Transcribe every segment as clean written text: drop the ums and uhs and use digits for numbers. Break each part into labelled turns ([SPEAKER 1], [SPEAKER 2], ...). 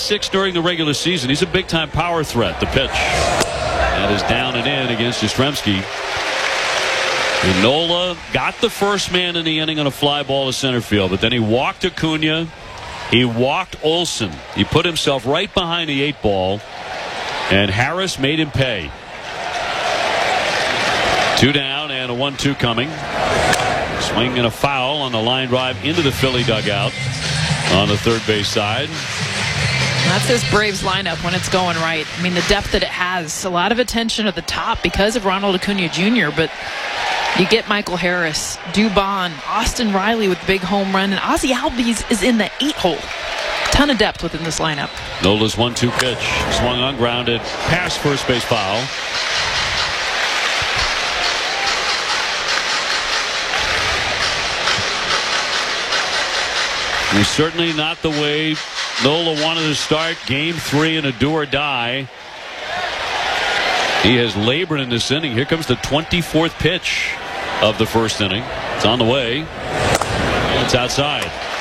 [SPEAKER 1] 6 during the regular season. He's a big-time power threat. The pitch. That is down and in against Yastrzemski. And Nola got the first man in the inning on a fly ball to center field, but then he walked Acuna. He walked Olsen. He put himself right behind the 8 ball, and Harris made him pay. 2 down and a 1-2 coming. Swing and a foul on the line drive into the Philly dugout on the third base side.
[SPEAKER 2] That's this Braves lineup when it's going right. I mean, the depth that it has. A lot of attention at the top because of Ronald Acuna Jr., but you get Michael Harris, Dubon, Austin Riley with the big home run, and Ozzie Albies is in the 8-hole. Ton of depth within this lineup.
[SPEAKER 1] Nola's 1-2 pitch. Swung on, grounded, past first base foul. And certainly not the way Nola wanted to start Game 3 in a do or die. He has labored in this inning. Here comes the 24th pitch of the first inning. It's on the way. It's outside.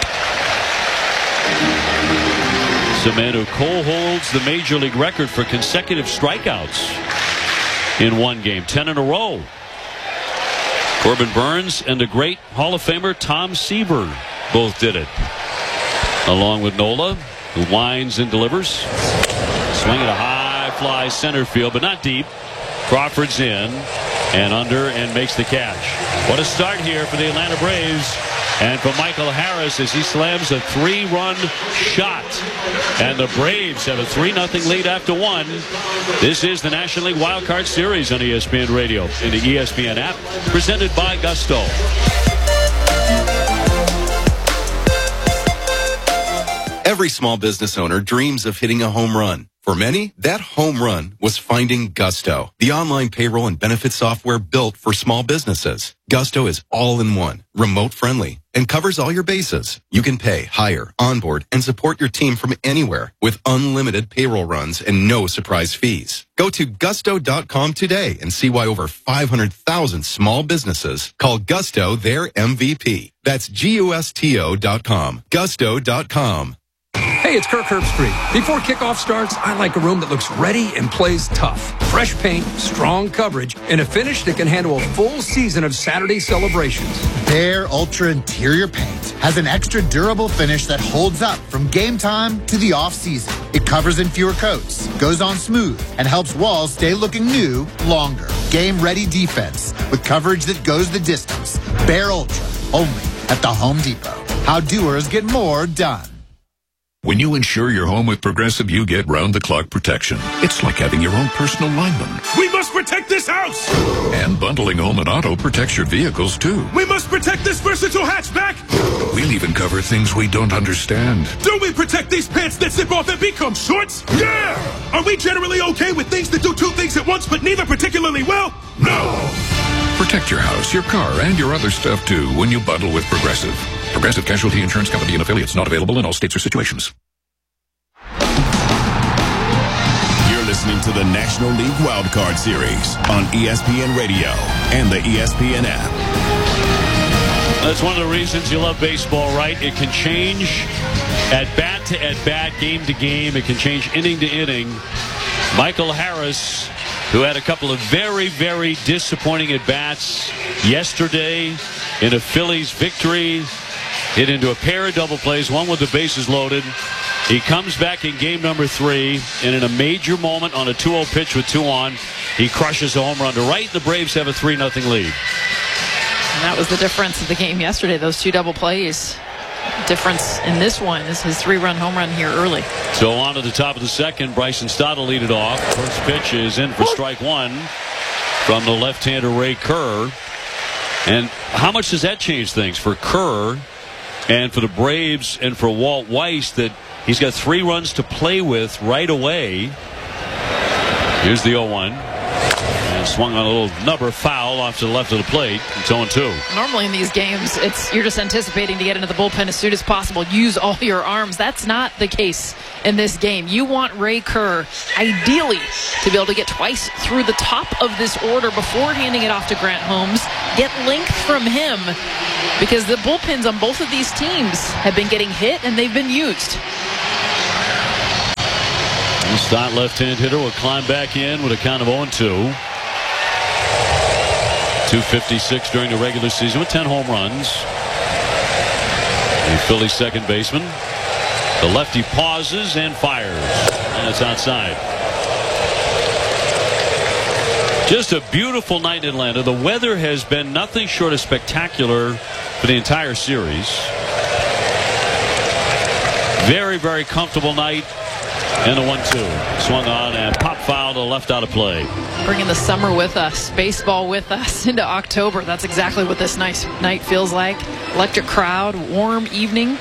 [SPEAKER 1] Semenu Cole holds the major league record for consecutive strikeouts in one game, 10 in a row. Corbin Burns and the great Hall of Famer Tom Seaver both did it, along with Nola, who winds and delivers. Swing at a high fly center field, but not deep. Crawford's in and under and makes the catch. What a start here for the Atlanta Braves and for Michael Harris as he slams a 3-run shot. And the Braves have a 3-0 lead after 1. This is the National League Wild Card Series on ESPN Radio in the ESPN app, presented by Gusto.
[SPEAKER 3] Every small business owner dreams of hitting a home run. For many, that home run was finding Gusto, the online payroll and benefit software built for small businesses. Gusto is all-in-one, remote-friendly, and covers all your bases. You can pay, hire, onboard, and support your team from anywhere with unlimited payroll runs and no surprise fees. Go to gusto.com today and see why over 500,000 small businesses call Gusto their MVP. That's GUSTO.com. Gusto.com.
[SPEAKER 4] Hey, it's Kirk Herbstreit. Before kickoff starts, I like a room that looks ready and plays tough. Fresh paint, strong coverage, and a finish that can handle a full season of Saturday celebrations.
[SPEAKER 5] Behr Ultra Interior Paint has an extra durable finish that holds up from game time to the off-season. It covers in fewer coats, goes on smooth, and helps walls stay looking new longer. Game-ready defense with coverage that goes the distance. Behr Ultra, only at the Home Depot. How doers get more done.
[SPEAKER 6] When you insure your home with Progressive, you get round-the-clock protection. It's like having your own personal lineman.
[SPEAKER 7] We must protect this house!
[SPEAKER 6] And bundling home and auto protects your vehicles, too.
[SPEAKER 7] We must protect this versatile hatchback!
[SPEAKER 6] We'll even cover things we don't understand.
[SPEAKER 7] Do we protect these pants that zip off and become shorts? Yeah! Are we generally okay with things that do two things at once, but neither particularly well? No!
[SPEAKER 6] Protect your house, your car, and your other stuff, too, when you bundle with Progressive. Progressive Casualty Insurance Company and affiliates, not available in all states or situations.
[SPEAKER 8] You're listening to the National League Wildcard Series on ESPN Radio and the ESPN app.
[SPEAKER 1] That's one of the reasons you love baseball, right? It can change at bat to at bat, game to game. It can change inning to inning. Michael Harris, who had a couple of very, very disappointing at-bats yesterday in a Phillies victory, hit into a pair of double plays, one with the bases loaded. He comes back in game number 3, and in a major moment on a 2-0 pitch with 2 on, he crushes a home run to right. The Braves have a 3-0 lead.
[SPEAKER 2] And that was the difference of the game yesterday, those 2 double plays. Difference in this one is his 3-run home run here early.
[SPEAKER 1] So on to the top of the second, Bryson Stott will lead it off. First pitch is in for strike 1 from the left-hander Ray Kerr. And how much does that change things for Kerr and for the Braves and for Walt Weiss that he's got 3 runs to play with right away? Here's the 0-1. And swung on a little number foul off to the left of the plate. It's 0-2.
[SPEAKER 2] Normally in these games, you're just anticipating to get into the bullpen as soon as possible. Use all your arms. That's not the case in this game. You want Ray Kerr, ideally, to be able to get twice through the top of this order before handing it off to Grant Holmes. Get length from him, because the bullpens on both of these teams have been getting hit and they've been used.
[SPEAKER 1] Stott, left-hand hitter, will climb back in with a count of 0-2. 256 during the regular season with 10 home runs. The Phillies second baseman. The lefty pauses and fires. And it's outside. Just a beautiful night in Atlanta. The weather has been nothing short of spectacular for the entire series. Very, very comfortable night. And a 1-2. Swung on and pop foul to the left out of play.
[SPEAKER 2] Bringing the summer with us, baseball with us into October. That's exactly what this nice night feels like. Electric crowd, warm evening.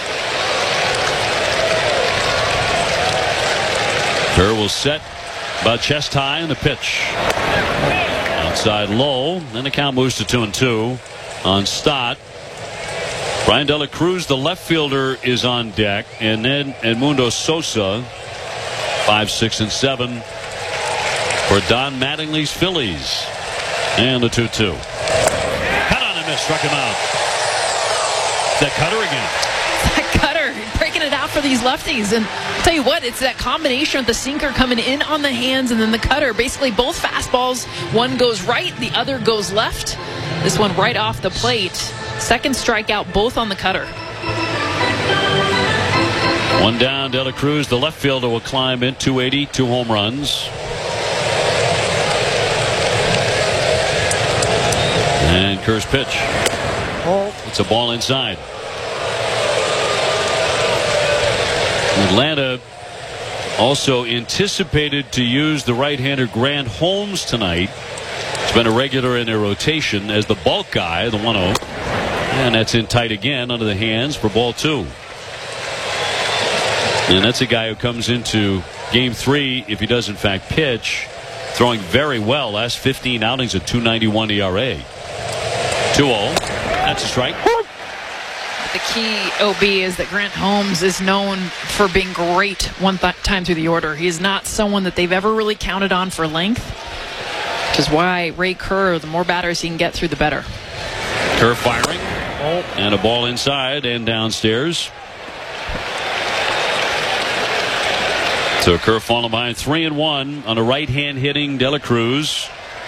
[SPEAKER 1] Kerr will set about chest high in the pitch. Outside low. Then the count moves to 2-2 on Stott. Brian De La Cruz, the left fielder, is on deck. And then Edmundo Sosa, 5, 6, and 7 for Don Mattingly's Phillies. And the 2-2. Cut on and miss, struck him out. That cutter again.
[SPEAKER 2] That cutter breaking it out for these lefties. And I'll tell you what, it's that combination of the sinker coming in on the hands and then the cutter. Basically both fastballs. One goes right, the other goes left. This one right off the plate. Second strikeout, both on the cutter.
[SPEAKER 1] One down, De La Cruz. The left fielder will climb in. 280, 2 home runs. And Kerr's pitch. It's a ball inside. Atlanta also anticipated to use the right-hander Grant Holmes tonight. He's been a regular in their rotation as the bulk guy, the 1-0. And that's in tight again under the hands for ball 2. And that's a guy who comes into game 3, if he does in fact pitch, throwing very well. Last 15 outings at 2.91 ERA. 2-0. That's a strike.
[SPEAKER 2] The key, OB, is that Grant Holmes is known for being great one time through the order. He is not someone that they've ever really counted on for length, which is why Ray Kerr, the more batters he can get through, the better.
[SPEAKER 1] Kerr firing. And a ball inside and downstairs. So Kerr falling behind 3-1 on a right-hand hitting De La Cruz.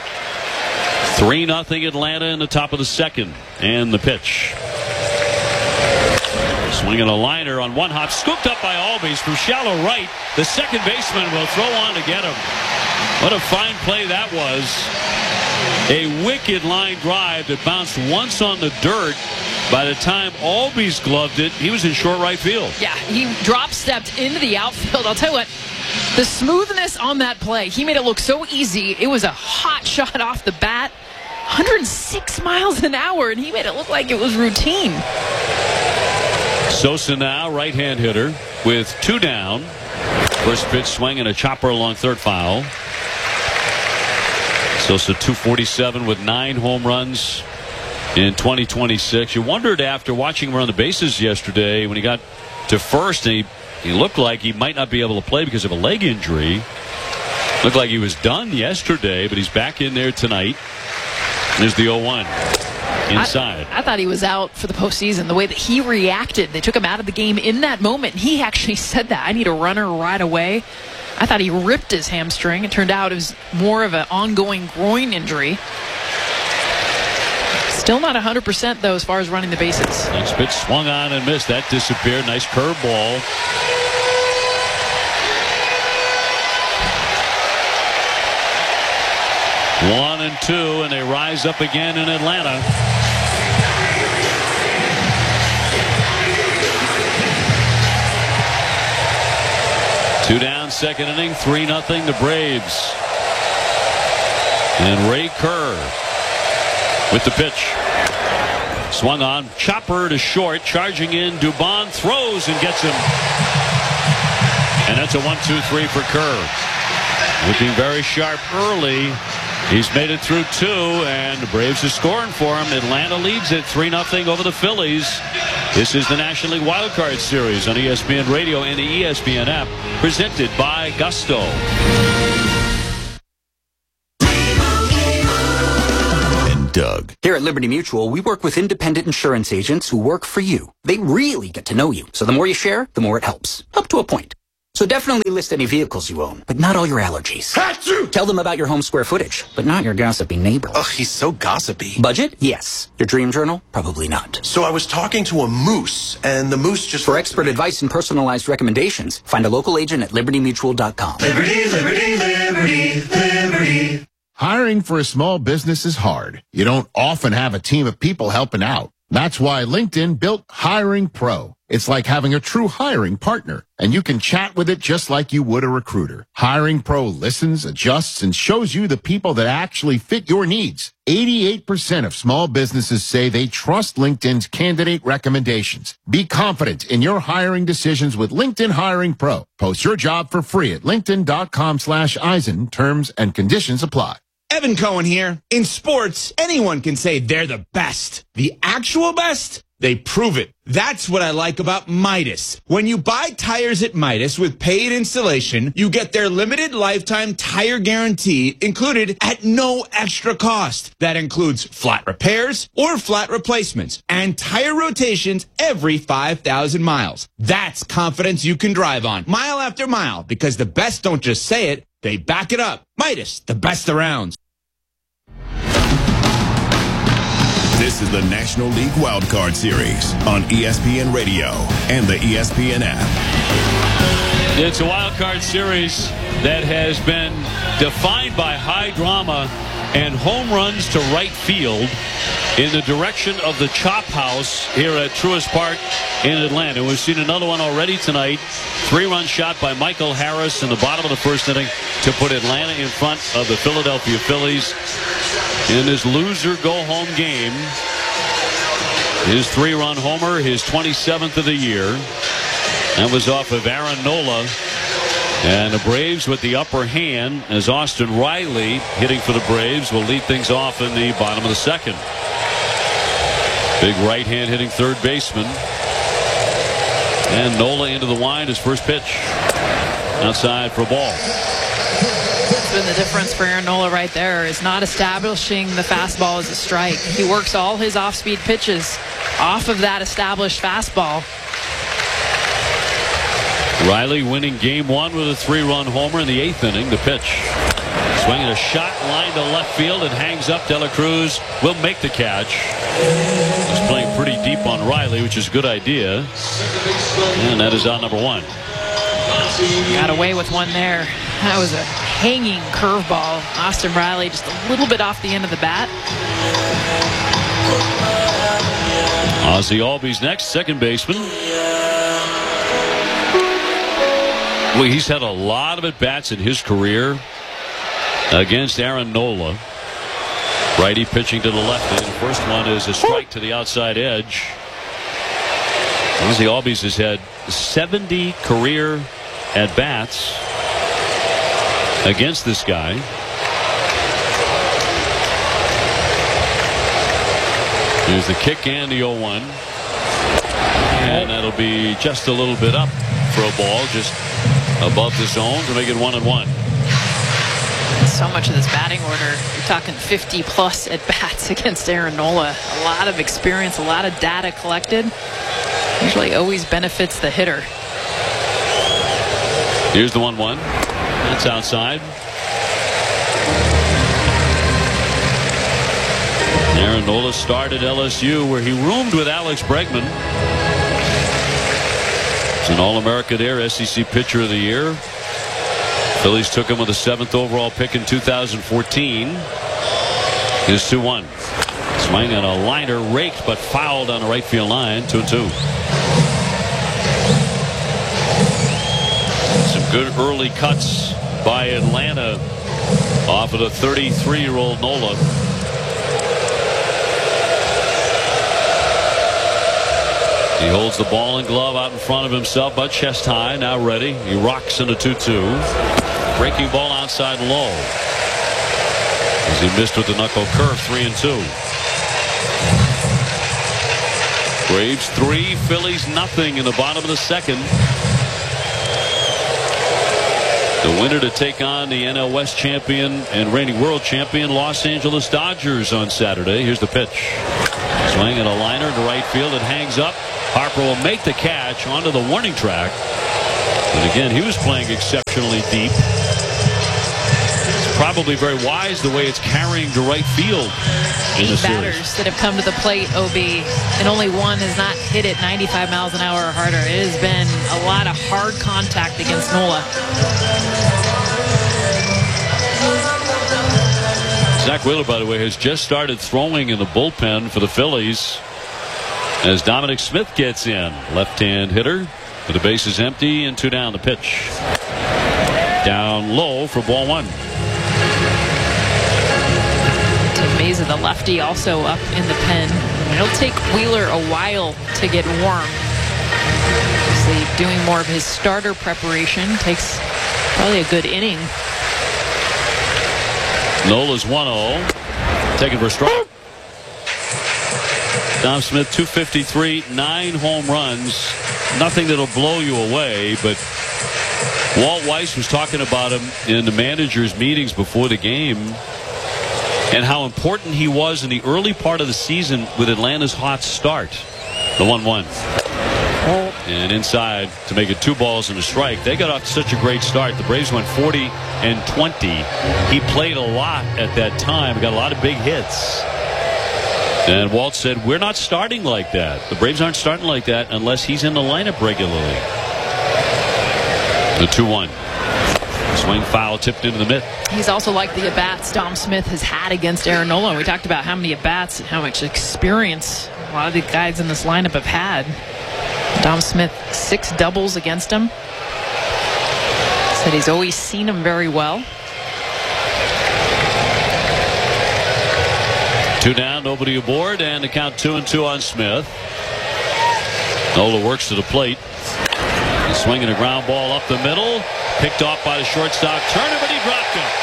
[SPEAKER 1] 3-0 Atlanta in the top of the second. And the pitch. Swinging a liner on one hop, scooped up by Albies from shallow right. The second baseman will throw on to get him. What a fine play that was. A wicked line drive that bounced once on the dirt. By the time Albies gloved it, he was in short right field. Yeah,
[SPEAKER 2] he drop-stepped into the outfield. I'll tell you what, the smoothness on that play, he made it look so easy. It was a hot shot off the bat. 106 miles an hour, and he made it look like it was routine.
[SPEAKER 1] Sosa now, right-hand hitter, with 2 down. First pitch swing and a chopper along third foul. Sosa 247 with 9 home runs in 2026. You wondered after watching him run the bases yesterday when he got to first, and he looked like he might not be able to play because of a leg injury. Looked like he was done yesterday, but he's back in there tonight. There's the 0-1 inside.
[SPEAKER 2] I thought he was out for the postseason. The way that he reacted, they took him out of the game in that moment. He actually said that, I need a runner right away. I thought he ripped his hamstring. It turned out it was more of an ongoing groin injury. Still not 100% though as far as running the bases.
[SPEAKER 1] Next pitch swung on and missed. That disappeared. Nice curveball. One and 2, and they rise up again in Atlanta. Two down, second inning, 3-0 the Braves. And Ray Kerr with the pitch. Swung on, chopper to short, charging in. Dubon throws and gets him. And that's a 1-2-3 for Kerr. Looking very sharp early. He's made it through 2, and the Braves are scoring for him. Atlanta leads it 3-0 over the Phillies. This is the National League Wild Card Series on ESPN Radio and the ESPN app, presented by Gusto.
[SPEAKER 8] And Doug.
[SPEAKER 9] Here at Liberty Mutual, we work with independent insurance agents who work for you. They really get to know you. So the more you share, the more it helps. Up to a point. So definitely list any vehicles you own, but not all your allergies. Tell them about your home square footage, but not your gossipy neighbor.
[SPEAKER 10] Ugh, he's so gossipy.
[SPEAKER 9] Budget? Yes. Your dream journal? Probably not.
[SPEAKER 10] So I was talking to a moose, and the moose just...
[SPEAKER 9] For expert advice and personalized recommendations, find a local agent at libertymutual.com.
[SPEAKER 11] Liberty, liberty, liberty, liberty.
[SPEAKER 12] Hiring for a small business is hard. You don't often have a team of people helping out. That's why LinkedIn built Hiring Pro. It's like having a true hiring partner, and you can chat with it just like you would a recruiter. Hiring Pro listens, adjusts, and shows you the people that actually fit your needs. 88% of small businesses say they trust LinkedIn's candidate recommendations. Be confident in your hiring decisions with LinkedIn Hiring Pro. Post your job for free at linkedin.com/Eisen. Terms and conditions apply.
[SPEAKER 13] Evan Cohen here. In sports, anyone can say they're the best. The actual best? They prove it. That's what I like about Midas. When you buy tires at Midas with paid installation, you get their limited lifetime tire guarantee included at no extra cost. That includes flat repairs or flat replacements and tire rotations every 5,000 miles. That's confidence you can drive on, mile after mile, because the best don't just say it, they back it up. Midas, the best around.
[SPEAKER 8] This is the National League Wildcard Series on ESPN Radio and the ESPN app.
[SPEAKER 1] It's a wildcard series that has been defined by high drama and home runs to right field in the direction of the Chop House here at Truist Park in Atlanta. We've seen another one already tonight. 3-run shot by Michael Harris in the bottom of the first inning to put Atlanta in front of the Philadelphia Phillies in this loser go-home game. His 3-run homer, his 27th of the year. That was off of Aaron Nola. And the Braves with the upper hand as Austin Riley, hitting for the Braves, will lead things off in the bottom of the second. Big right hand hitting third baseman. And Nola into the wind, his first pitch. Outside for a ball.
[SPEAKER 2] That's been the difference for Aaron Nola right there, is not establishing the fastball as a strike. He works all his off-speed pitches off of that established fastball.
[SPEAKER 1] Riley winning game one with a 3-run homer in the 8th inning. The pitch. Swinging a shot line to left field and hangs up. De La Cruz will make the catch. He's playing pretty deep on Riley, which is a good idea. And that is out number one.
[SPEAKER 2] Got away with one there. That was a hanging curveball. Austin Riley just a little bit off the end of the bat.
[SPEAKER 1] Ozzie Albies next, second baseman. Well, he's had a lot of at-bats in his career against Aaron Nola. Righty pitching to the left end. The first one is a strike to the outside edge. Ozzie Albies has had 70 career at-bats against this guy. Here's the kick and the 0-1. And that'll be just a little bit up for a ball, just above the zone to make it 1-1.
[SPEAKER 2] So much of this batting order, you're talking 50-plus at-bats against Aaron Nola. A lot of experience, a lot of data collected. Usually always benefits the hitter.
[SPEAKER 1] Here's the 1-1. That's outside. Aaron Nola started LSU, where he roomed with Alex Bregman. He's an All-America there, SEC Pitcher of the Year. Phillies took him with the 7th overall pick in 2014. Here's 2-1. Swing on a liner, raked but fouled on the right field line. 2-2. Some good early cuts by Atlanta off of the 33-year-old Nola. He holds the ball and glove out in front of himself, but chest high, now ready. He rocks into 2-2. Breaking ball outside low. As he missed with the knuckle curve, 3-2. Braves 3, Phillies nothing in the bottom of the second. The winner to take on the NL West champion and reigning world champion Los Angeles Dodgers on Saturday. Here's the pitch. Swing and a liner to right field. It hangs up. Harper will make the catch onto the warning track. And again, he was playing exceptionally deep. It's probably very wise the way it's carrying to right field in the series.
[SPEAKER 2] 8 batters that have come to the plate, OB, and only one has not hit it 95 miles an hour or harder. It has been a lot of hard contact against Nola.
[SPEAKER 1] Zach Wheeler, by the way, has just started throwing in the bullpen for the Phillies as Dominic Smith gets in. Left-hand hitter with the bases empty and 2 down. The pitch down low for ball 1.
[SPEAKER 2] Mesa, the lefty, also up in the pen. It'll take Wheeler a while to get warm. Obviously, doing more of his starter preparation takes probably a good inning.
[SPEAKER 1] Nola's 1-0. Taken for a strike. Dom Smith, 253, 9 home runs. Nothing that'll blow you away, but Walt Weiss was talking about him in the managers' meetings before the game and how important he was in the early part of the season with Atlanta's hot start. The 1-1. And inside to make it 2 balls and a strike. They got off to such a great start. The Braves went 40-20. He played a lot at that time. Got a lot of big hits. And Walt said, we're not starting like that. The Braves aren't starting like that unless he's in the lineup regularly. The 2-1. Swing foul tipped into the mitt.
[SPEAKER 2] He's also like the at-bats Dom Smith has had against Aaron Nola. We talked about how many at-bats and how much experience a lot of the guys in this lineup have had. Dom Smith, 6 doubles against him. Said he's always seen him very well.
[SPEAKER 1] 2 down, nobody aboard, and the count 2-2 on Smith. Nola works to the plate. He's swinging a ground ball up the middle. Picked off by the shortstop. Turner, but he dropped him.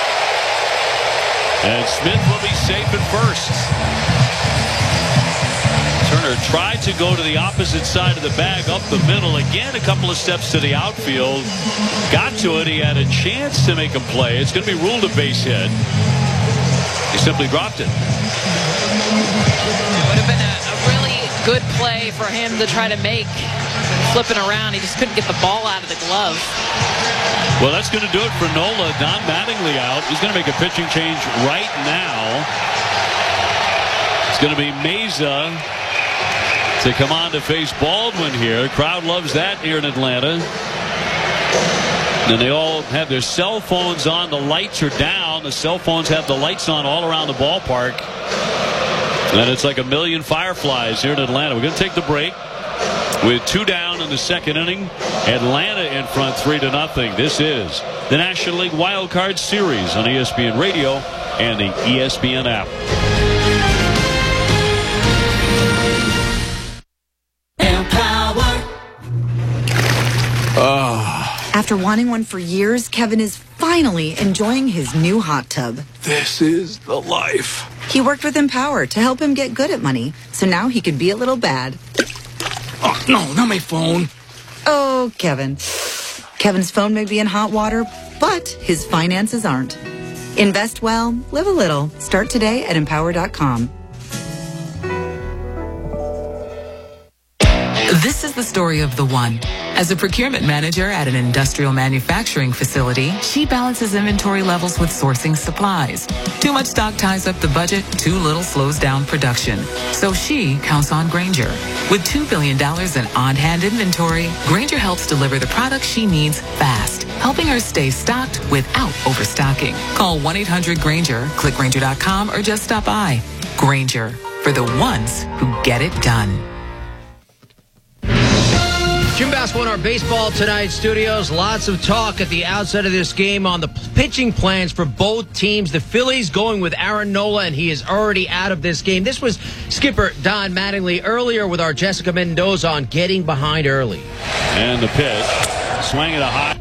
[SPEAKER 1] And Smith will be safe at first. Turner tried to go to the opposite side of the bag, up the middle. Again, a couple of steps to the outfield. Got to it. He had a chance to make a play. It's going to be ruled a base hit. He simply dropped it.
[SPEAKER 2] It would have been a really good play for him to try to make. Flipping around, he just couldn't get the ball out of the glove.
[SPEAKER 1] Well, that's going to do it for Nola. Don Mattingly out. He's going to make a pitching change right now. It's going to be Mesa to come on to face Baldwin here. The crowd loves that here in Atlanta. And they all have their cell phones on. The lights are down. The cell phones have the lights on all around the ballpark. And it's like a million fireflies here in Atlanta. We're going to take the break. With 2 down in the second inning, Atlanta in front 3-0. This is the National League Wild Card Series on ESPN Radio and the ESPN app.
[SPEAKER 14] Empower. After wanting one for years, Kevin is finally enjoying his new hot tub.
[SPEAKER 7] This is the life.
[SPEAKER 14] He worked with Empower to help him get good at money, so now he can be a little bad.
[SPEAKER 7] Oh, no, not my phone.
[SPEAKER 14] Oh, Kevin. Kevin's phone may be in hot water, but his finances aren't. Invest well, live a little. Start today at Empower.com.
[SPEAKER 15] This is the story of the one. As a procurement manager at an industrial manufacturing facility, she balances inventory levels with sourcing supplies. Too much stock ties up the budget, too little slows down production. So she counts on Grainger. With $2 billion in on-hand inventory, Grainger helps deliver the products she needs fast, helping her stay stocked without overstocking. Call 1-800-GRAINGER, click Grainger.com, or just stop by. Grainger, for the ones who get it done.
[SPEAKER 16] Jim Basketball in our baseball tonight studios. Lots of talk at the outset of this game on the pitching plans for both teams. The Phillies going with Aaron Nola, and he is already out of this game. This was skipper Don Mattingly earlier with our Jessica Mendoza on getting behind early.
[SPEAKER 1] And the pitch. Swing at a high.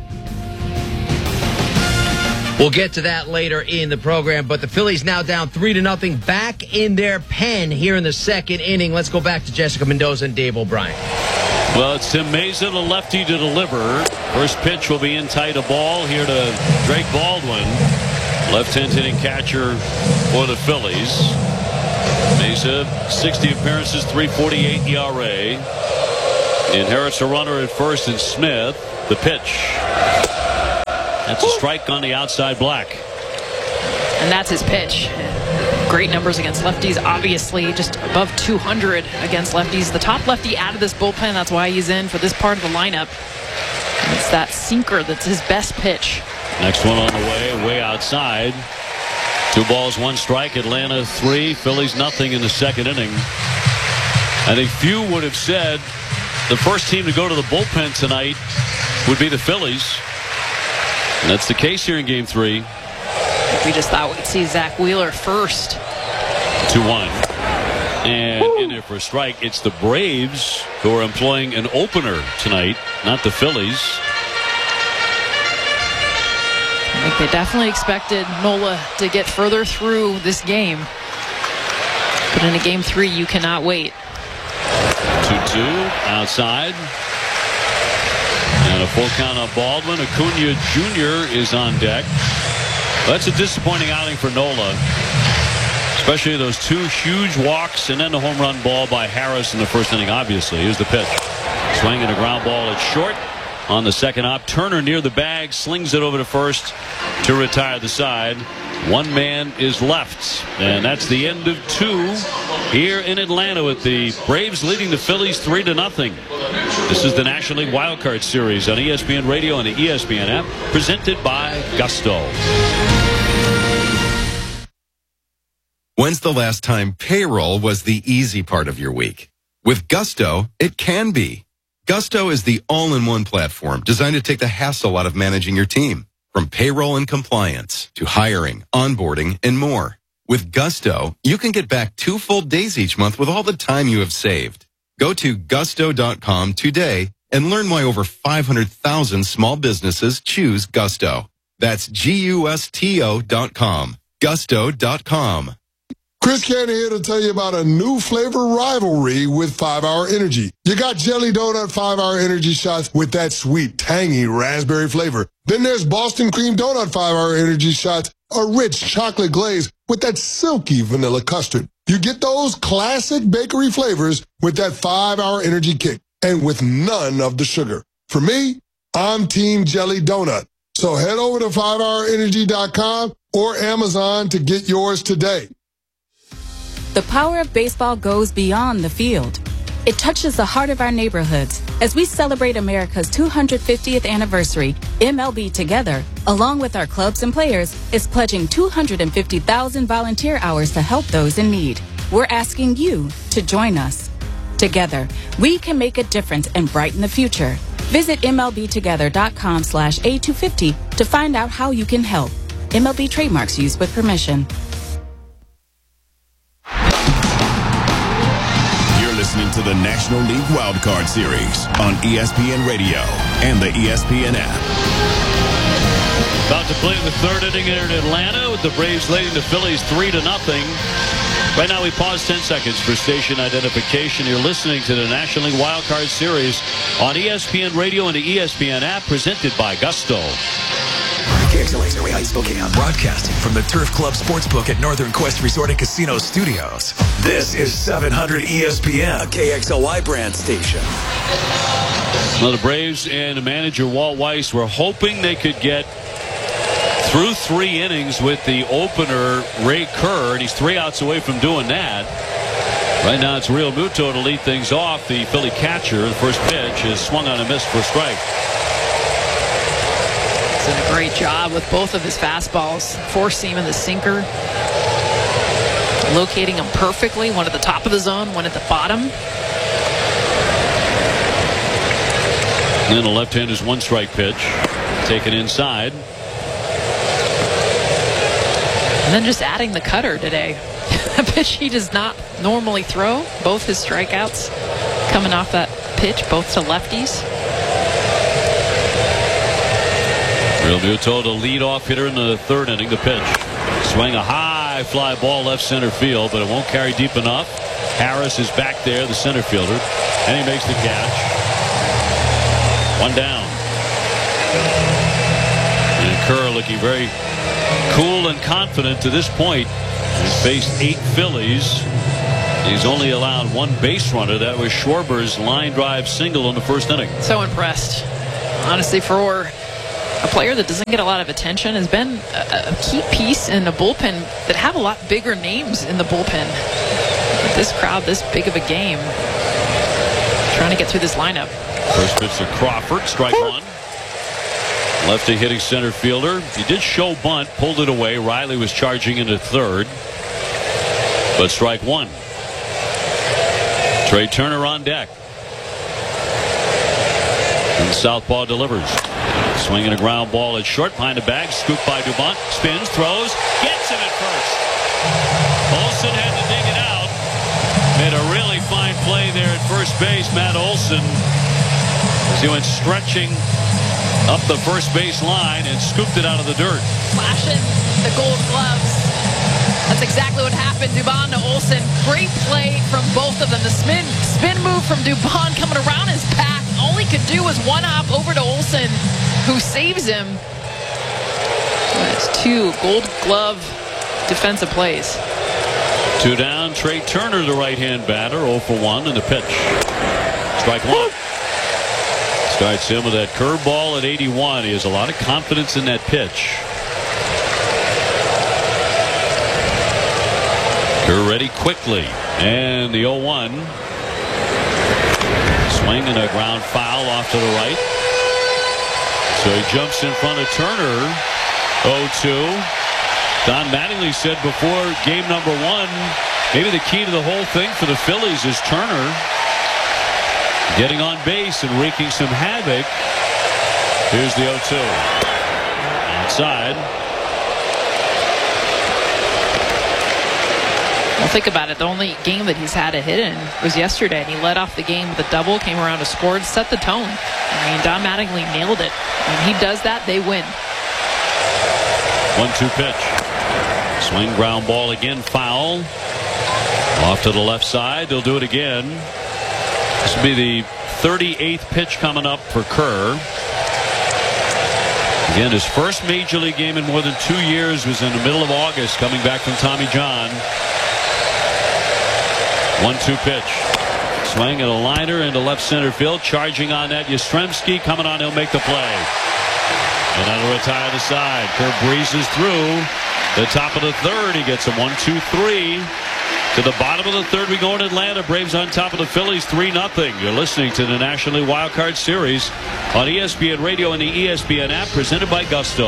[SPEAKER 16] We'll get to that later in the program, but the Phillies now down 3-0 back in their pen here in the second inning. Let's go back to Jessica Mendoza and Dave O'Brien.
[SPEAKER 1] Well, it's Tim Mesa, the lefty, to deliver. First pitch will be in tight, a ball here to Drake Baldwin. Left-hand hitting catcher for the Inherits a runner at first and Smith. The pitch. That's a strike on the outside Black.
[SPEAKER 2] And that's his pitch. Great numbers against lefties. Obviously, just above 200 against lefties. The top lefty out of this bullpen. That's why he's in for this part of the lineup. And it's that sinker that's his best pitch.
[SPEAKER 1] Next one on the way outside. 2 balls, 1 strike. Atlanta 3, Phillies nothing in the second inning. I think few would have said the first team to go to the bullpen tonight would be the Phillies. And that's the case here in Game 3.
[SPEAKER 2] We just thought we'd see Zach Wheeler first.
[SPEAKER 1] 2-1. And in there for a strike. It's the Braves who are employing an opener tonight, not the Phillies.
[SPEAKER 2] I think they definitely expected Nola to get further through this game. But in a Game 3, you cannot wait.
[SPEAKER 1] 2-2 outside. And a full count on Baldwin. Acuna Jr. is on deck. That's a disappointing outing for Nola. Especially those 2 huge walks and then the home run ball by Harris in the first inning, obviously. Here's the pitch. Swinging a ground ball at short on the second up. Turner near the bag, slings it over to first to retire the side. 1 man is left. And that's the end of 2 here in Atlanta with the Braves leading the Phillies 3-0. This is the National League Wildcard Series on ESPN Radio and the ESPN app, presented by Gusto.
[SPEAKER 3] When's the last time payroll was the easy part of your week? With Gusto, it can be. Gusto is the all-in-one platform designed to take the hassle out of managing your team. From payroll and compliance to hiring, onboarding, and more. With Gusto, you can get back 2 full days each month with all the time you have saved. Go to gusto.com today and learn why over 500,000 small businesses choose Gusto. That's GUSTO.com. Gusto.com.
[SPEAKER 17] Chris Cannon here to tell you about a new flavor rivalry with 5-Hour Energy. You got Jelly Donut 5-Hour Energy shots with that sweet, tangy raspberry flavor. Then there's Boston Cream Donut 5-Hour Energy shots, a rich chocolate glaze with that silky vanilla custard. You get those classic bakery flavors with that 5-Hour Energy kick and with none of the sugar. For me, I'm Team Jelly Donut. So head over to 5hourenergy.com or Amazon to get yours today.
[SPEAKER 18] The power of baseball goes beyond the field. It touches the heart of our neighborhoods. As we celebrate America's 250th anniversary, MLB Together, along with our clubs and players, is pledging 250,000 volunteer hours to help those in need. We're asking you to join us. Together, we can make a difference and brighten the future. Visit MLBtogether.com/A250 to find out how you can help. MLB trademarks used with permission.
[SPEAKER 8] Listening to the National League Wildcard Series on ESPN Radio and the ESPN app.
[SPEAKER 1] About to play the 3rd inning here in Atlanta with the Braves leading the Phillies 3-0. Right now we pause 10 seconds for station identification. You're listening to the National League Wildcard Series on ESPN Radio and the ESPN app, presented by Gusto.
[SPEAKER 19] KXLA's Area Heights, Spokane, broadcasting from the Turf Club Sportsbook at Northern Quest Resort and Casino Studios. This is 700 ESPN, a KXLY brand station.
[SPEAKER 1] Well, the Braves and manager Walt Weiss were hoping they could get through 3 innings with the opener, Ray Kerr, and he's 3 outs away from doing that. Right now it's Real Muto to lead things off. The Philly catcher, the first pitch, is swung on and missed for a strike.
[SPEAKER 2] Did a great job with both of his fastballs, 4-seam and the sinker, locating them perfectly. One at the top of the zone, one at the bottom.
[SPEAKER 1] And then the left-hander's 1-strike pitch, taken inside.
[SPEAKER 2] And then just adding the cutter today, a pitch he does not normally throw. Both his strikeouts coming off that pitch, both to lefties.
[SPEAKER 1] Real Muto, the leadoff hitter in the 3rd inning. The pitch. Swing a high fly ball left center field, but it won't carry deep enough. Harris is back there, the center fielder, and he makes the catch. 1 down. And Kerr looking very cool and confident to this point. He's faced 8 Phillies. He's only allowed one base runner. That was Schwarber's line drive single in the first inning.
[SPEAKER 2] So impressed. Honestly, for a player that doesn't get a lot of attention, has been a key piece in the bullpen that have a lot bigger names in the bullpen. With this crowd, this big of a game, trying to get through this lineup.
[SPEAKER 1] First pitch to Crawford, strike one. Lefty hitting center fielder. He did show bunt, pulled it away. Riley was charging into third, but strike one. Trey Turner on deck. And southpaw delivers. Swinging a ground ball at short, behind the bag, scooped by Dubon, spins, throws, gets him at first. Olsen had to dig it out. Made a really fine play there at first base, Matt Olsen, as he went stretching up the first base line and scooped it out of the dirt.
[SPEAKER 2] Flashing the gold gloves. That's exactly what happened. Dubon to Olsen. Great play from both of them. The spin move from Dubon coming around his path. All he could do was one hop over to Olsen, who saves him. That's two gold glove defensive plays.
[SPEAKER 1] Two down. Trey Turner, the right-hand batter, 0 for 1 in the pitch. Strike one. Starts him with that curveball at 81. He has a lot of confidence in that pitch. Kerr ready quickly. And the 0-1. Swing and a ground foul off to the right. So he jumps in front of Turner. 0-2. Don Mattingly said before game number 1, maybe the key to the whole thing for the Phillies is Turner getting on base and wreaking some havoc. Here's the 0-2. Outside.
[SPEAKER 2] Well, think about it. The only game that he's had a hit in was yesterday, and he led off the game with a double, came around and scored, set the tone. I mean, Don Mattingly nailed it. When he does that, they win.
[SPEAKER 1] 1-2 pitch. Swing, ground ball again, foul. Off to the left side. They'll do it again. This will be the 38th pitch coming up for Kerr. Again, his first major league game in more than 2 years was in the middle of August, coming back from Tommy John. 1-2 pitch. Swing at a liner into left center field. Charging on that, Yastrzemski coming on. He'll make the play. And that'll retire the side. Kerr breezes through the top of the third. He gets a 1-2-3. To the bottom of the third, we go in Atlanta. Braves on top of the Phillies, 3-0. You're listening to the National League Wild Card Series on ESPN Radio and the ESPN app, presented by Gusto.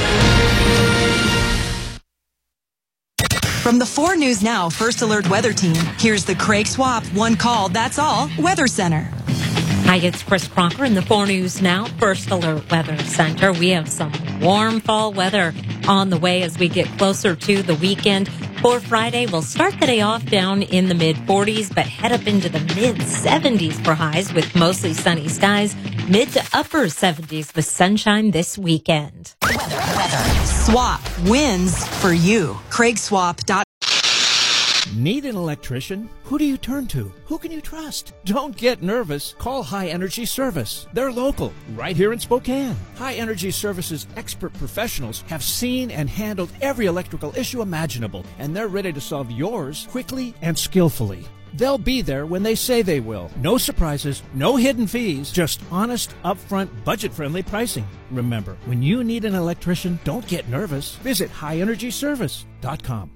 [SPEAKER 20] From the 4 News Now First Alert Weather Team, here's the Craig Swap One Call, That's All Weather Center.
[SPEAKER 21] Hi, it's Chris Crocker in the 4 News Now First Alert Weather Center. We have some warm fall weather on the way as we get closer to the weekend. For Friday, we'll start the day off down in the mid-40s, but head up into the mid-70s for highs with mostly sunny skies. Mid to upper 70s with sunshine this weekend.
[SPEAKER 20] Weather. Swap wins for you. CraigSwap.com.
[SPEAKER 22] Need an electrician? Who do you turn to? Who can you trust? Don't get nervous. Call High Energy Service. They're local, right here in Spokane. High Energy Service's expert professionals have seen and handled every electrical issue imaginable, and they're ready to solve yours quickly and skillfully. They'll be there when they say they will. No surprises, no hidden fees, just honest, upfront, budget-friendly pricing. Remember, when you need an electrician, don't get nervous. Visit highenergyservice.com.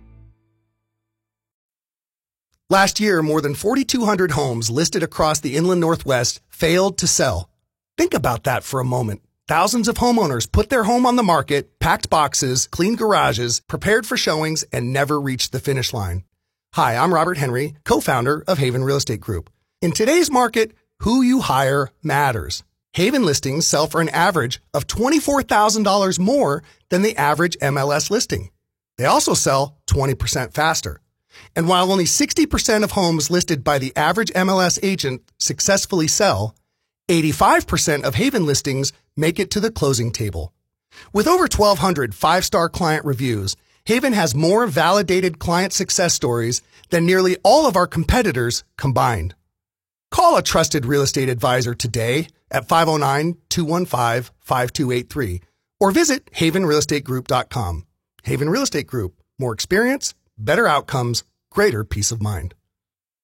[SPEAKER 23] Last year, more than 4,200 homes listed across the inland Northwest failed to sell. Think about that for a moment. Thousands of homeowners put their home on the market, packed boxes, cleaned garages, prepared for showings, and never reached the finish line. Hi, I'm Robert Henry, co-founder of Haven Real Estate Group. In today's market, who you hire matters. Haven listings sell for an average of $24,000 more than the average MLS listing. They also sell 20% faster. And while only 60% of homes listed by the average MLS agent successfully sell, 85% of Haven listings make it to the closing table. With over 1,200 five-star client reviews, Haven has more validated client success stories than nearly all of our competitors combined. Call a trusted real estate advisor today at 509-215-5283 or visit havenrealestategroup.com. Haven Real Estate Group. More experience, better outcomes, greater peace of mind.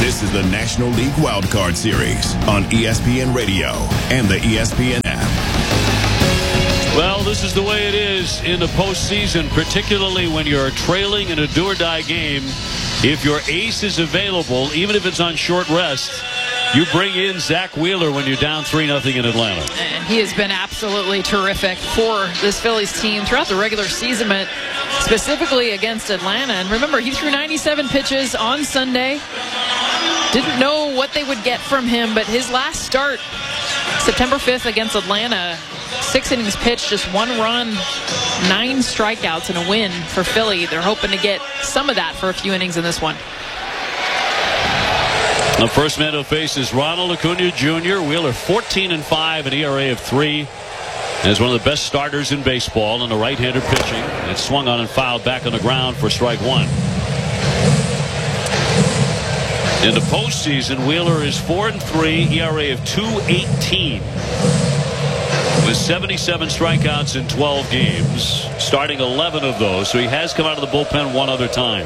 [SPEAKER 8] This is the National League Wildcard Series on ESPN Radio and the ESPN app.
[SPEAKER 1] Well, this is the way it is in the postseason, particularly when you're trailing in a do-or-die game. If your ace is available, even if it's on short rest, you bring in Zach Wheeler when you're down 3-0 in Atlanta.
[SPEAKER 2] And he has been absolutely terrific for this Phillies team throughout the regular season, but specifically against Atlanta. And remember, he threw 97 pitches on Sunday. Didn't know what they would get from him, but his last start, September 5th against Atlanta, 6 innings pitched, just 1 run, 9 strikeouts, and a win for Philly. They're hoping to get some of that for a few innings in this one.
[SPEAKER 1] The first man to face is Ronald Acuna Jr. Wheeler 14-5, an ERA of 3. And is one of the best starters in baseball in the right-hander pitching. It's swung on and fouled back on the ground for strike 1. In the postseason, Wheeler is 4-3, ERA of 2.18. With 77 strikeouts in 12 games, starting 11 of those. So he has come out of the bullpen one other time.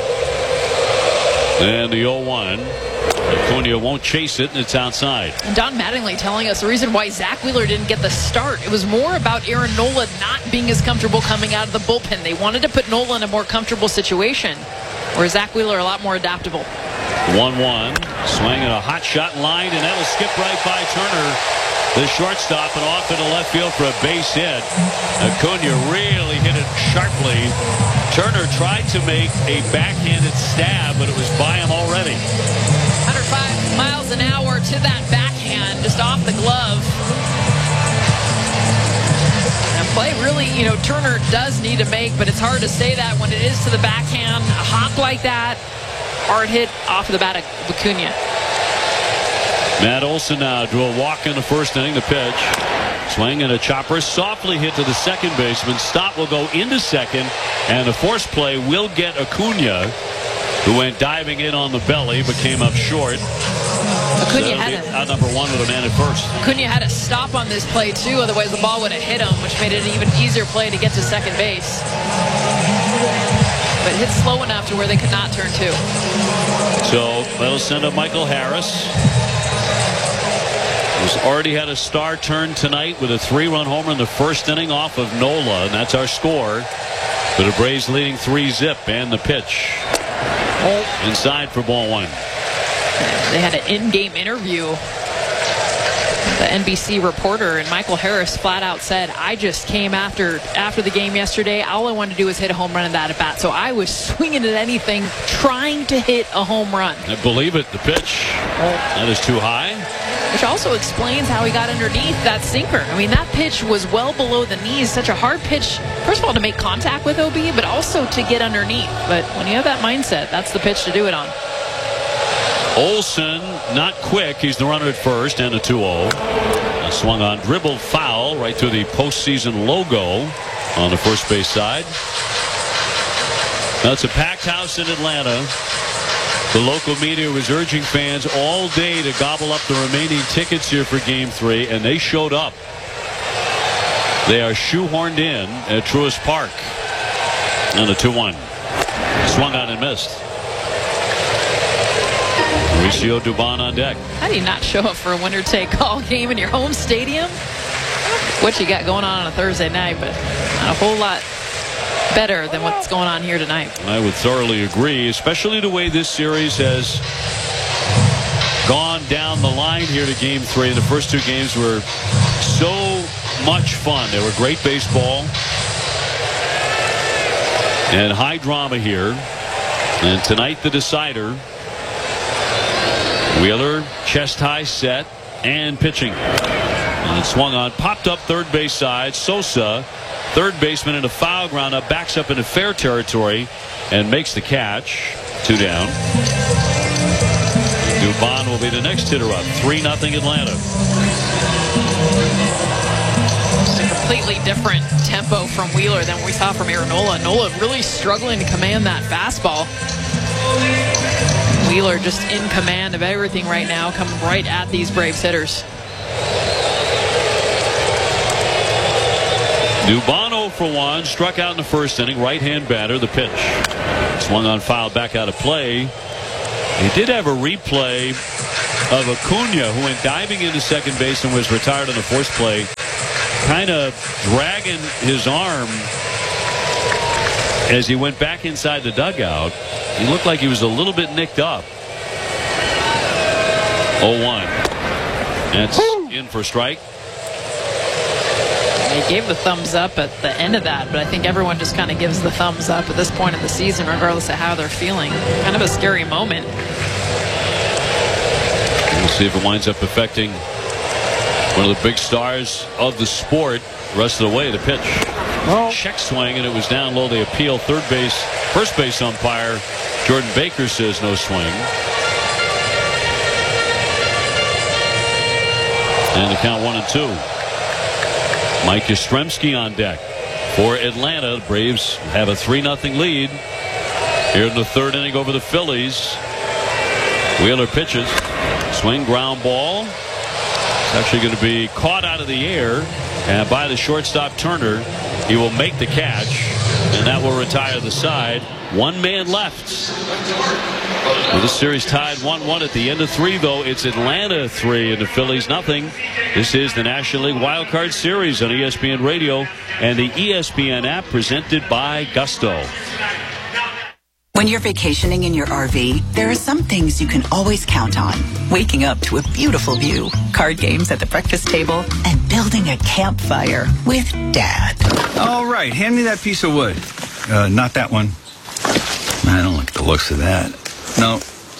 [SPEAKER 1] And the 0-1. Acuna won't chase it, and it's outside.
[SPEAKER 2] And Don Mattingly telling us the reason why Zach Wheeler didn't get the start. It was more about Aaron Nola not being as comfortable coming out of the bullpen. They wanted to put Nola in a more comfortable situation, where Zach Wheeler a lot more adaptable.
[SPEAKER 1] 1-1. Swinging a hot shot line, and that was skipped right by Turner, the shortstop, and off into left field for a base hit. Acuna really hit it sharply. Turner tried to make a backhanded stab, but it was by him already.
[SPEAKER 2] 105 miles an hour to that backhand, just off the glove. And play really, Turner does need to make, but it's hard to say that when it is to the backhand. A hop like that, hard hit off of the bat of Acuna.
[SPEAKER 1] Matt Olson now drew a walk in the first inning. The pitch. Swing and a chopper softly hit to the second baseman. Stott will go into second, and the force play will get Acuna, who went diving in on the belly but came up short.
[SPEAKER 2] Acuna had
[SPEAKER 1] out number 1 with a man at first.
[SPEAKER 2] Acuna had to stop on this play too, otherwise the ball would have hit him, which made it an even easier play to get to second base. But hit slow enough to where they could not turn 2.
[SPEAKER 1] So they'll send up Michael Harris, who's already had a star turn tonight with a 3-run homer in the first inning off of Nola, and that's our score. For the Braves leading 3-zip, and the pitch. Inside for ball 1.
[SPEAKER 2] They had an in-game interview. The NBC reporter, and Michael Harris flat out said, I just came after the game yesterday. All I wanted to do was hit a home run in that at bat. So I was swinging at anything, trying to hit a home run.
[SPEAKER 1] I believe it. The pitch. That is too high.
[SPEAKER 2] Which also explains how he got underneath that sinker. I mean, that pitch was well below the knees. Such a hard pitch, first of all, to make contact with OB, but also to get underneath. But when you have that mindset, that's the pitch to do it on.
[SPEAKER 1] Olson, not quick. He's the runner at first, and a 2-0. Swung on, dribbled foul right through the postseason logo on the first base side. Now it's a packed house in Atlanta. The local media was urging fans all day to gobble up the remaining tickets here for Game 3, and they showed up. They are shoehorned in at Truist Park. And a 2-1. Swung on and missed. Mauricio Dubon on deck.
[SPEAKER 2] How do you not show up for a winner-take-all game in your home stadium? What you got going on a Thursday night, but not a whole lot better than what's going on here tonight.
[SPEAKER 1] I would thoroughly agree, especially the way this series has gone down the line here to Game 3. The first 2 games were so much fun. They were great baseball and high drama here. And tonight, the decider. Wheeler, chest high set, and pitching. And it swung on, popped up third base side. Sosa, third baseman in a foul ground up, backs up into fair territory and makes the catch. 2 down. Dubon will be the next hitter up. 3-0 Atlanta.
[SPEAKER 2] Just a completely different tempo from Wheeler than we saw from Aaron Nola. Nola really struggling to command that fastball. Wheeler just in command of everything right now, coming right at these Braves hitters.
[SPEAKER 1] Dubon 0 for 1, struck out in the first inning. Right-hand batter, the pitch. Swung on, foul back out of play. He did have a replay of Acuna, who went diving into second base and was retired on the force play, kind of dragging his arm as he went back inside the dugout. He looked like he was a little bit nicked up. 0-1. That's in for a strike.
[SPEAKER 2] He gave the thumbs up at the end of that, but I think everyone just kind of gives the thumbs up at this point of the season, regardless of how they're feeling. Kind of a scary moment.
[SPEAKER 1] We'll see if it winds up affecting one of the big stars of the sport. The rest of the way, the pitch. Check swing, and it was down low. They appeal. First base umpire Jordan Baker says no swing. And the count 1-2. Mike Yastrzemski on deck for Atlanta. The Braves have a 3-0 lead here in the third inning over the Phillies. Wheeler pitches. Swing, ground ball. It's actually going to be caught out of the air and by the shortstop Turner. He will make the catch, and that will retire the side. One man left. Well, this series tied 1-1 at the end of 3, though. It's Atlanta 3 and the Phillies nothing. This is the National League Wild Card Series on ESPN Radio and the ESPN app, presented by Gusto.
[SPEAKER 4] When you're vacationing in your RV, there are some things you can always count on. Waking up to a beautiful view, card games at the breakfast table, and building a campfire with Dad.
[SPEAKER 5] All right, hand me that piece of wood. Not that one. I don't like the looks of that. No.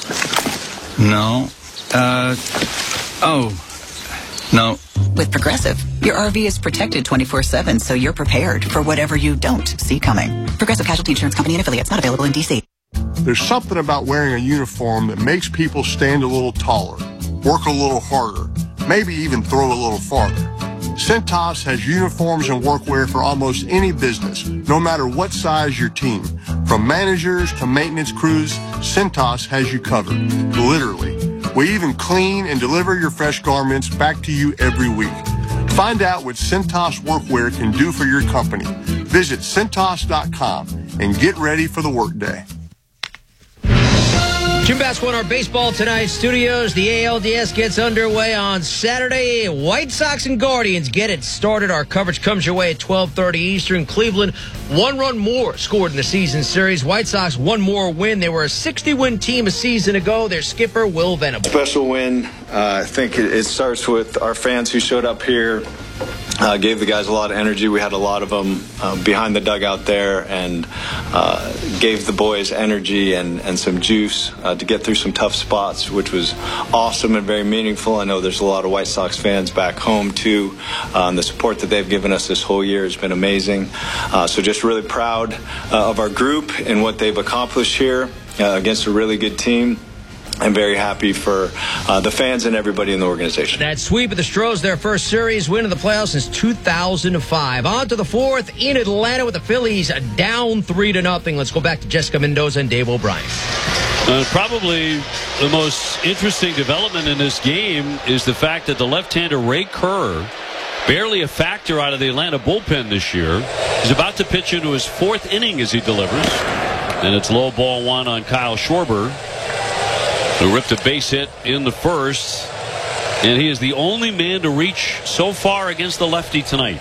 [SPEAKER 5] No.
[SPEAKER 4] With Progressive, your RV is protected 24/7, so you're prepared for whatever you don't see coming. Progressive Casualty Insurance Company and affiliates, not available in D.C.
[SPEAKER 17] There's something about wearing a uniform that makes people stand a little taller, work a little harder, maybe even throw a little farther. Cintas has uniforms and workwear for almost any business, no matter what size your team. From managers to maintenance crews, Cintas has you covered, literally. We even clean and deliver your fresh garments back to you every week. Find out what Cintas workwear can do for your company. Visit Cintas.com and get ready for the workday.
[SPEAKER 16] Jim Bass won our baseball tonight studios. The ALDS gets underway on Saturday. White Sox and Guardians get it started. Our coverage comes your way at 12:30 Eastern. Cleveland, 1 run more scored in the season series. White Sox, 1 more win. They were a 60-win team a season ago. Their skipper, Will Venable.
[SPEAKER 6] Special win. I think it starts with our fans who showed up here. Gave the guys a lot of energy. We had a lot of them behind the dugout there, and gave the boys energy and some juice to get through some tough spots, which was awesome and very meaningful. I know there's a lot of White Sox fans back home too. The support that they've given us this whole year has been amazing. So just really proud of our group and what they've accomplished here against a really good team. I'm very happy for the fans and everybody in the organization.
[SPEAKER 16] That sweep of the Stros, their first series win in the playoffs since 2005. On to the fourth in Atlanta with the Phillies down 3-0. Let's go back to Jessica Mendoza and Dave O'Brien.
[SPEAKER 1] Probably the most interesting development in this game is the fact that the left-hander Ray Kerr, barely a factor out of the Atlanta bullpen this year, is about to pitch into his 4th inning as he delivers. And it's low ball 1 on Kyle Schwarber, who ripped a base hit in the first, and he is the only man to reach so far against the lefty tonight.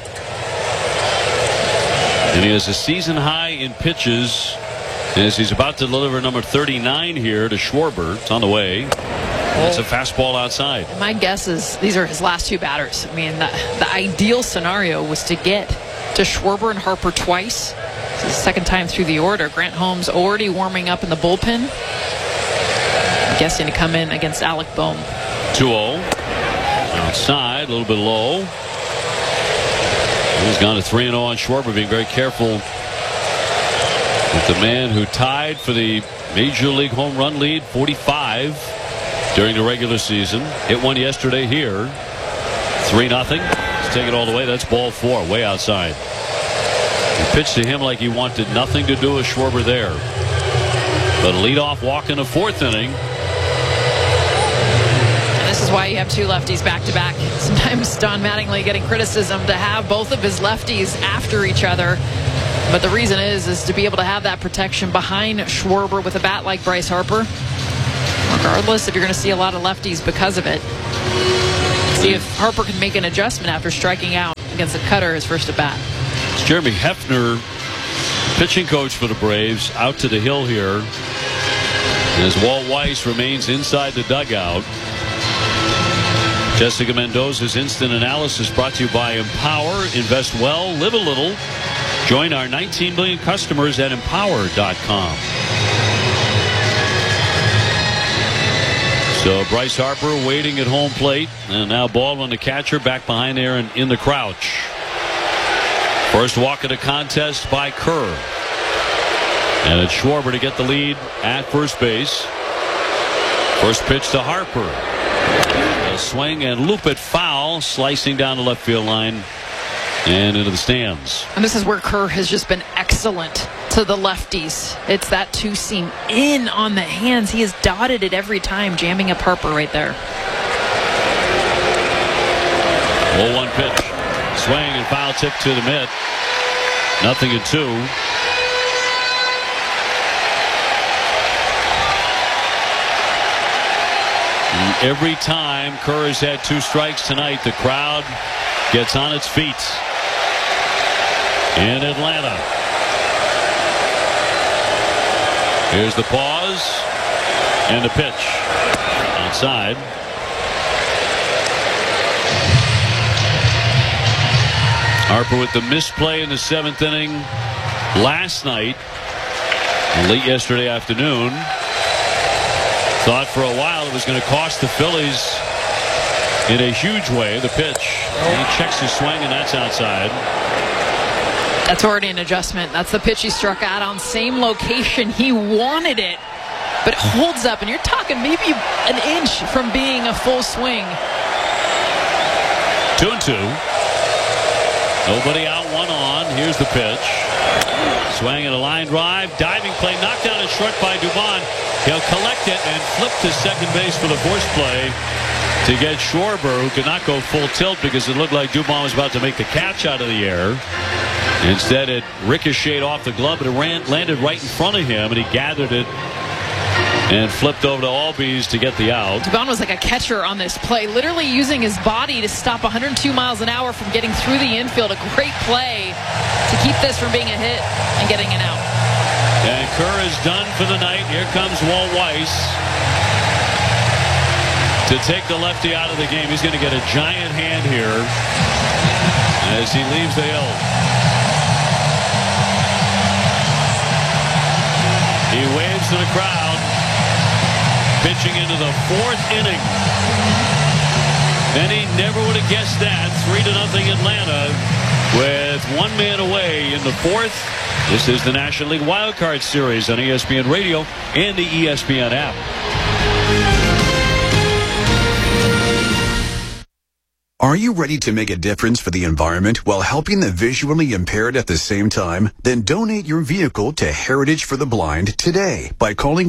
[SPEAKER 1] And he has a season high in pitches as he's about to deliver number 39 here to Schwarber. It's on the way. It's a fastball outside.
[SPEAKER 2] My guess is these are his last 2 batters. I mean, the ideal scenario was to get to Schwarber and Harper twice. This is the second time through the order. Grant Holmes already warming up in the bullpen. I'm guessing to come in against Alec Bohm.
[SPEAKER 1] 2-0. Outside, a little bit low. He's gone to 3-0 on Schwarber, being very careful with the man who tied for the Major League home run lead, 45 during the regular season. Hit one yesterday here. 3-0. Let's take it all the way. That's ball 4, way outside. He pitched to him like he wanted nothing to do with Schwarber there. But a leadoff walk in the 4th inning.
[SPEAKER 2] This is why you have 2 lefties back-to-back. Sometimes Don Mattingly getting criticism to have both of his lefties after each other. But the reason is to be able to have that protection behind Schwarber with a bat like Bryce Harper. Regardless, if you're going to see a lot of lefties because of it. See if Harper can make an adjustment after striking out against the cutter his first at bat.
[SPEAKER 1] It's Jeremy Hefner, pitching coach for the Braves, out to the hill here as Walt Weiss remains inside the dugout. Jessica Mendoza's instant analysis brought to you by Empower. Invest well, live a little. Join our 19 million customers at empower.com. So Bryce Harper waiting at home plate, and now Baldwin, the catcher, back behind there and in the crouch. First walk of the contest by Kerr. And it's Schwarber to get the lead at first base. First pitch to Harper. A swing and loop it foul, slicing down the left field line and into the stands.
[SPEAKER 2] And this is where Kerr has just been excellent to the lefties. It's that two-seam in on the hands. He has dotted it every time, jamming up Harper right there.
[SPEAKER 1] 0-1 pitch. Swing and foul tip to the mitt. 0-2. And every time Kerr has had 2 strikes tonight, the crowd gets on its feet in Atlanta. Here's the pause and the pitch outside. Harper with the misplay in the 7th inning last night, late yesterday afternoon. Thought for a while it was going to cost the Phillies in a huge way. The pitch. He checks his swing, and that's outside.
[SPEAKER 2] That's already an adjustment. That's the pitch he struck out on. Same location. He wanted it, but holds up, and you're talking maybe an inch from being a full swing.
[SPEAKER 1] 2-2. Nobody out, 1 on. Here's the pitch. Swing and a line drive. Diving play. Knocked down and short by Dubon. He'll collect it and flip to second base for the force play to get Schwarber, who could not go full tilt because it looked like Dubon was about to make the catch out of the air. Instead, it ricocheted off the glove, but it landed right in front of him, and he gathered it and flipped over to Albies to get the out.
[SPEAKER 2] Dubon was like a catcher on this play, literally using his body to stop 102 miles an hour from getting through the infield. A great play to keep this from being a hit and getting an out.
[SPEAKER 1] And Kerr is done for the night. Here comes Walt Weiss to take the lefty out of the game. He's going to get a giant hand here as he leaves the hill. He waves to the crowd. Pitching into the 4th inning. Many never would have guessed that. 3-0 Atlanta with 1 man away in the 4th. This is the National League Wild Card Series on ESPN Radio and the ESPN app.
[SPEAKER 9] Are you ready to make a difference for the environment while helping the visually impaired at the same time? Then donate your vehicle to Heritage for the Blind today by calling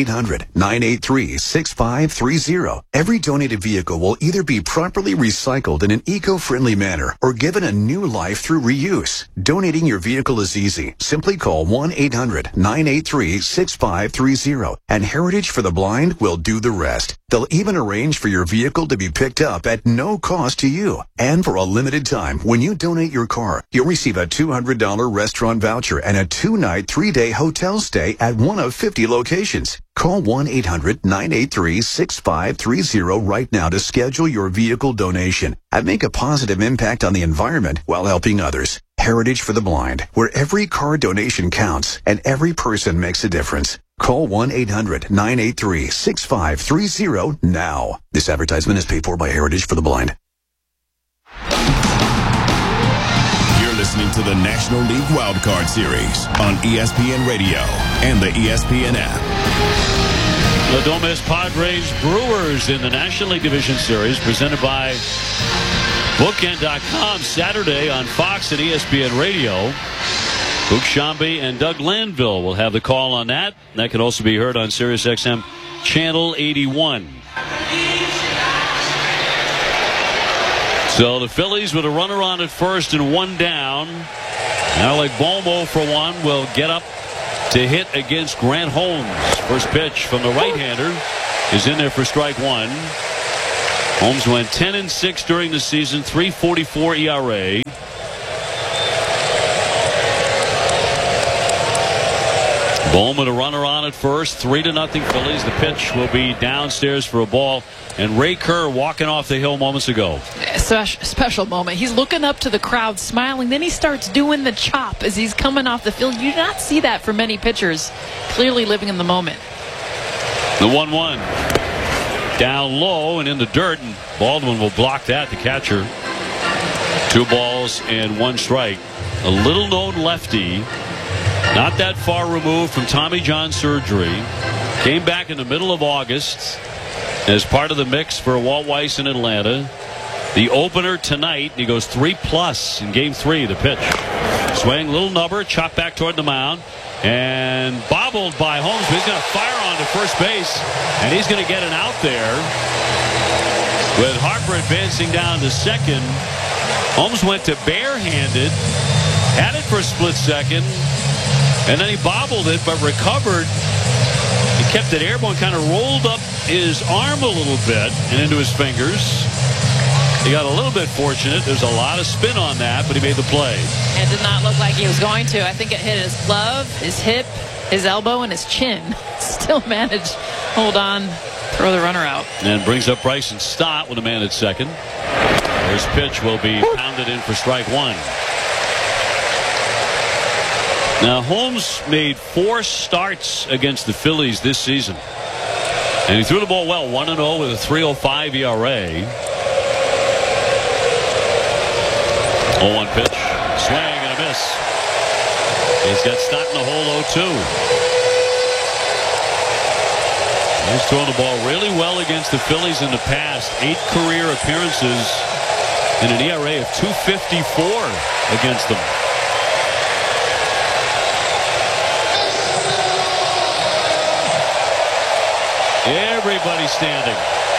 [SPEAKER 9] 1-800-983-6530. Every donated vehicle will either be properly recycled in an eco-friendly manner or given a new life through reuse. Donating your vehicle is easy. Simply call 1-800-983-6530 and Heritage for the Blind will do the rest. They'll even arrange for your vehicle to be picked up at no cost to you. And for a limited time, when you donate your car, you'll receive a $200 restaurant voucher and a 2-night, 3-day hotel stay at one of 50 locations. Call 1-800-983-6530 right now to schedule your vehicle donation and make a positive impact on the environment while helping others. Heritage for the Blind, where every car donation counts and every person makes a difference. Call 1-800-983-6530 now. This advertisement is paid for by Heritage for the Blind.
[SPEAKER 8] You're listening to the National League Wild Card Series on ESPN Radio and the ESPN app.
[SPEAKER 1] The Don't Miss Padres Brewers in the National League Division Series presented by Bookend.com Saturday on Fox and ESPN Radio. Luke Shambi and Doug Landville will have the call on that. That can also be heard on SiriusXM Channel 81. So the Phillies with a runner on at first and 1 down. Alec Bomo for 1 will get up to hit against Grant Holmes. First pitch from the right-hander. is in there for strike one. Holmes went 10-6 during the season, 3.44 ERA. Bowman a runner on at first, 3-0 Phillies. The pitch will be downstairs for a ball. And Ray Kerr walking off the hill moments ago.
[SPEAKER 2] Special moment. He's looking up to the crowd, smiling. Then he starts doing the chop as he's coming off the field. You do not see that for many pitchers. Clearly living in the moment.
[SPEAKER 1] The 1-1. Down low and in the dirt. And Baldwin will block that, the catcher. 2 balls and 1 strike. A little known lefty. Not that far removed from Tommy John surgery. Came back in the middle of August as part of the mix for Walt Weiss in Atlanta. The opener tonight, he goes 3+ in game 3. The pitch. Swing, little number, chop back toward the mound. And bobbled by Holmes. He's going to fire on to first base. And he's going to get an out there. With Harper advancing down to second. Holmes went to barehanded. Had it for a split second. And then he bobbled it, but recovered. He kept it airborne, kind of rolled up his arm a little bit and into his fingers. He got a little bit fortunate. There's a lot of spin on that, but he made the play.
[SPEAKER 2] It did not look like he was going to. I think it hit his glove, his hip, his elbow, and his chin. Still managed. Hold on. Throw the runner out.
[SPEAKER 1] And brings up Bryson Stott with a man at second. His pitch will be pounded in for strike one. Now, Holmes made 4 starts against the Phillies this season. And he threw the ball well, 1-0 with a 3.05 ERA. 0-1 pitch. Swing and a miss. He's got Stott in the hole 0-2. He's thrown the ball really well against the Phillies in the past. 8 career appearances and an ERA of 2.54 against them. Everybody standing.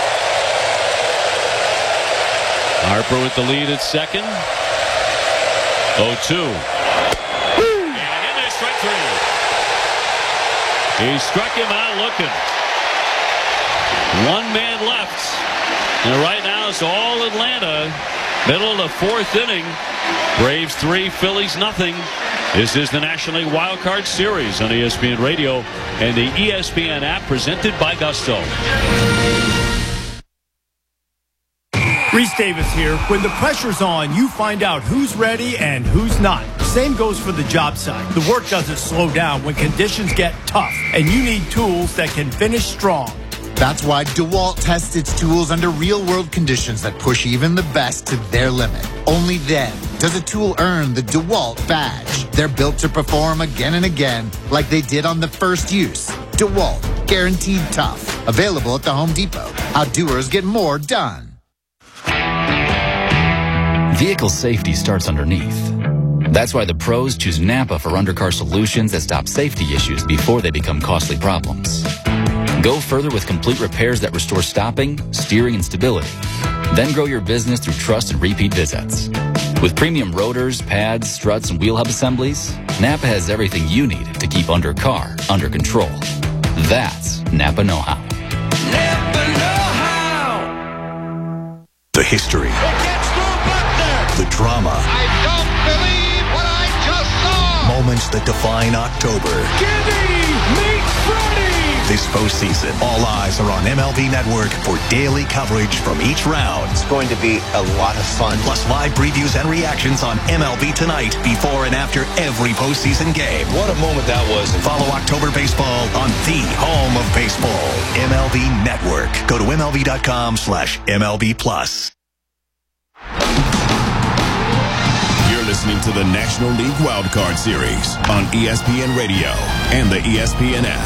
[SPEAKER 1] Harper with the lead at second. 0-2. And in there, strike 3. He struck him out looking. 1 man left. And right now it's all Atlanta. Middle of the 4th inning. Braves 3, Phillies nothing. This is the National League Wild Card Series on ESPN Radio and the ESPN app, presented by Gusto.
[SPEAKER 10] Reese Davis here. When the pressure's on, you find out who's ready and who's not. Same goes for the job site. The work doesn't slow down when conditions get tough, and you need tools that can finish strong.
[SPEAKER 11] That's why DeWalt tests its tools under real-world conditions that push even the best to their limit. Only then does a tool earn the DeWalt badge. They're built to perform again and again, like they did on the first use. DeWalt, guaranteed tough. Available at the Home Depot. Outdoers get more done.
[SPEAKER 12] Vehicle safety starts underneath. That's why the pros choose Napa for undercar solutions that stop safety issues before they become costly problems. Go further with complete repairs that restore stopping, steering, and stability. Then grow your business through trust and repeat visits. With premium rotors, pads, struts, and wheel hub assemblies, Napa has everything you need to keep undercar under control. That's Napa know-how.
[SPEAKER 19] Napa know-how. The history. The drama.
[SPEAKER 24] I don't believe what I just saw.
[SPEAKER 19] Moments that define October.
[SPEAKER 24] Gibby meets Freddie.
[SPEAKER 19] This postseason, all eyes are on MLB Network for daily coverage from each round.
[SPEAKER 25] It's going to be a lot of fun.
[SPEAKER 19] Plus live previews and reactions on MLB Tonight before and after every postseason game.
[SPEAKER 25] What a moment that was.
[SPEAKER 19] Follow October Baseball on the home of baseball, MLB Network. Go to MLB.com/MLB+.
[SPEAKER 8] You're listening to the National League Wild Card Series on ESPN Radio and the ESPN app.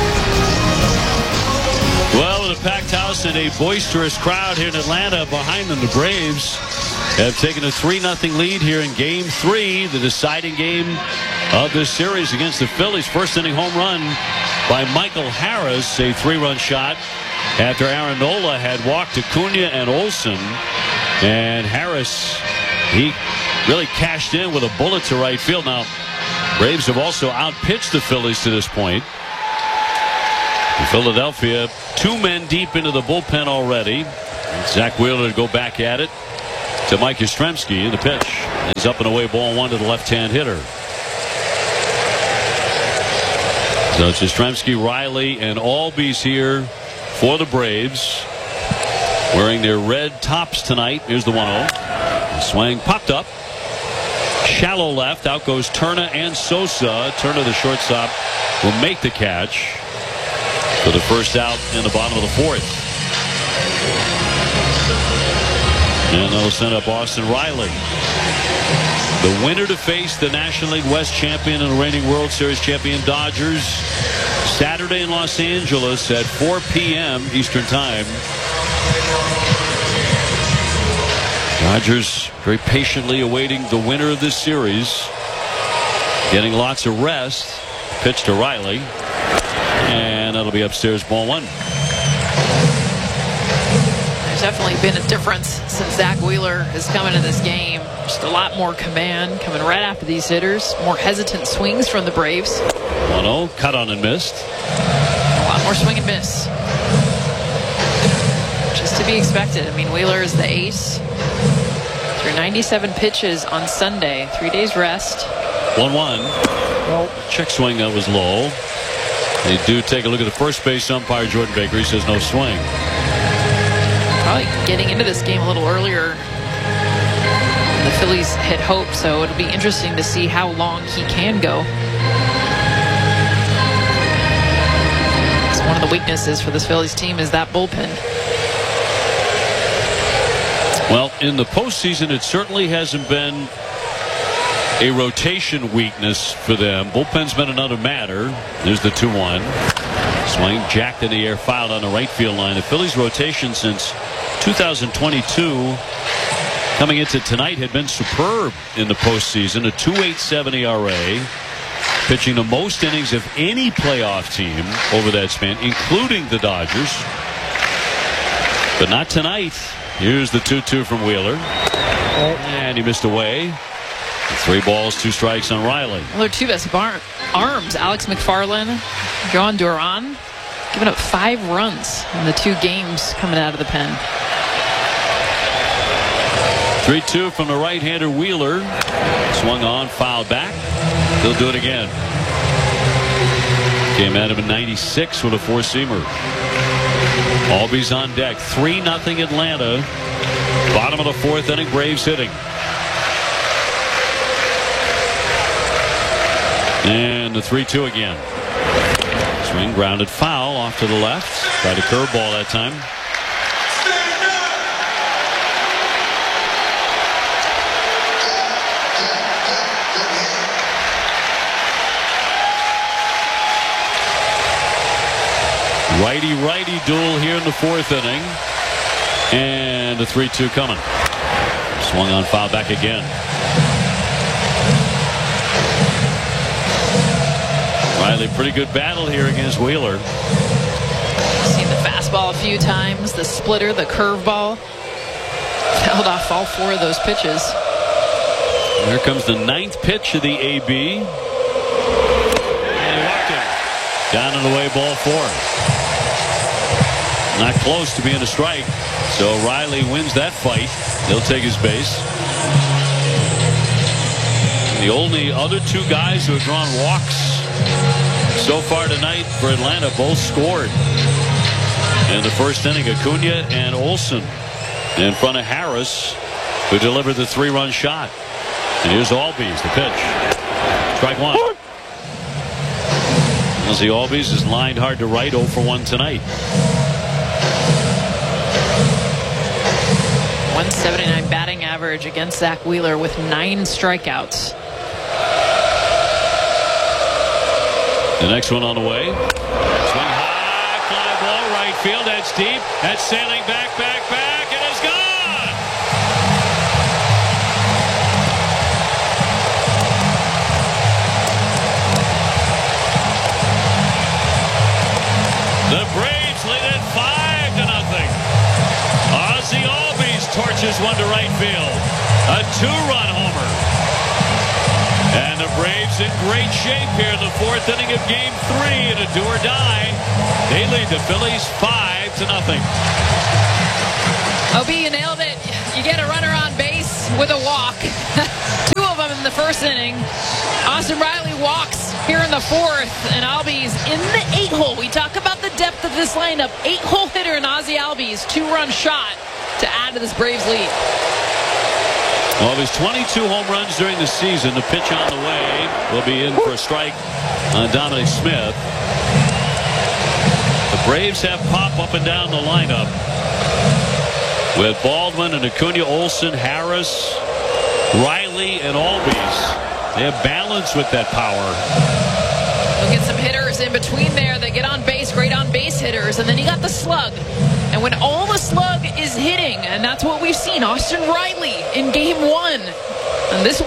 [SPEAKER 1] Well, with a packed house and a boisterous crowd here in Atlanta behind them, the Braves have taken a 3-0 lead here in Game 3, the deciding game of this series against the Phillies. First inning home run by Michael Harris, a 3-run shot after Aaron Nola had walked Acuna and Olsen. And Harris, he really cashed in with a bullet to right field. Now, Braves have also outpitched the Phillies to this point. In Philadelphia, 2 men deep into the bullpen already. Zach Wheeler to go back at it to Mike Yastrzemski. The pitch is up and away, ball 1 to the left-hand hitter. So it's Yastrzemski, Riley, and Albies here for the Braves, wearing their red tops tonight. Here's the 1-0. The swing popped up. Shallow left. Out goes Turner and Sosa. Turner, the shortstop, will make the catch for the first out in the bottom of the 4th. And they'll send up Austin Riley. The winner to face the National League West champion and the reigning World Series champion Dodgers Saturday in Los Angeles at 4 p.m. Eastern Time. Dodgers very patiently awaiting the winner of this series, getting lots of rest. Pitch to Riley, and that'll be upstairs, ball 1.
[SPEAKER 2] There's definitely been a difference since Zach Wheeler has come into this game. Just a lot more command coming right after these hitters. More hesitant swings from the Braves.
[SPEAKER 1] 1-0, cut on and missed.
[SPEAKER 2] A lot more swing and miss. Just to be expected. I mean, Wheeler is the ace. Through 97 pitches on Sunday. 3 days rest.
[SPEAKER 1] 1-1. Check swing that was low. They do take a look at the first base umpire, Jordan Baker. He says no swing.
[SPEAKER 2] Probably getting into this game a little earlier. The Phillies had hoped, so it'll be interesting to see how long he can go. It's one of the weaknesses for this Phillies team is that bullpen.
[SPEAKER 1] Well, in the postseason, it certainly hasn't been a rotation weakness for them. Bullpen's been another matter. There's the 2-1. Swing jacked in the air, fouled on the right field line. The Phillies' rotation since 2022 coming into tonight had been superb in the postseason. A 2.87 ERA, pitching the most innings of any playoff team over that span, including the Dodgers. But not tonight. Here's the 2-2 from Wheeler, and he missed away. 3 balls, 2 strikes on Riley.
[SPEAKER 2] Well, their 2 best arms, Alex McFarland, John Duran, giving up 5 runs in the 2 games coming out of the pen.
[SPEAKER 1] 3-2 from the right-hander Wheeler. Swung on, fouled back. He'll do it again. Came at him in 96 with a 4-seamer. Albies on deck. 3-0 Atlanta. Bottom of the 4th inning, Braves hitting. And the 3-2 again. Swing grounded foul off to the left. Tried a curveball that time. Righty-righty duel here in the 4th inning. And the 3-2 coming. Swung on, foul back again. Riley, pretty good battle here against Wheeler.
[SPEAKER 2] Seen the fastball a few times, the splitter, the curveball. Fouled off all 4 of those pitches.
[SPEAKER 1] Here comes the 9th pitch of the AB. And he walked him. Down and away, ball 4. Not close to being a strike. So Riley wins that fight. He'll take his base. The only other 2 guys who have drawn walks so far tonight for Atlanta both scored in the 1st inning. Acuna and Olsen in front of Harris, who delivered the 3-run shot. And here's Albies, the pitch. Strike 1. Ozzie Albies is lined hard to right, 0 for 1 tonight.
[SPEAKER 2] 179 batting average against Zach Wheeler with 9 strikeouts.
[SPEAKER 1] The next one on the way. Swing high, fly ball, right field. That's deep. That's sailing back, and it's gone. The Braves lead it 5-0. Ozzie Albies torches one to right field. A 2-run homer. And the Braves in great shape here in the 4th inning of Game 3 in a do or die. They lead the Phillies 5-0. 5-0.
[SPEAKER 2] OB, you nailed it. You get a runner on base with a walk. 2 of them in the first inning. Austin Riley walks here in the 4th, and Albies in the 8-hole. We talk about the depth of this lineup. 8-hole hitter in Ozzie Albies, 2-run shot to add to this Braves lead.
[SPEAKER 1] Well, there's 22 home runs during the season. The pitch on the way will be in for a strike on Dominic Smith. The Braves have pop up and down the lineup with Baldwin and Acuna, Olsen, Harris, Riley, and Albies. They have balance with that power.
[SPEAKER 2] We'll get some hitters in between there that get on base, great on base hitters, and then you got the slug. And when all the slug is hitting, and that's what we've seen, Austin Riley in game 1. And this